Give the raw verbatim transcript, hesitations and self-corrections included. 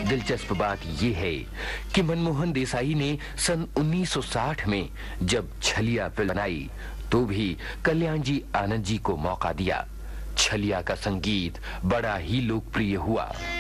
दिलचस्प बात यह है कि मनमोहन देसाई ने सन उन्नीस सौ साठ में जब छलिया फिल्म बनाई तो भी कल्याण जी आनंद जी को मौका दिया। छलिया का संगीत बड़ा ही लोकप्रिय हुआ।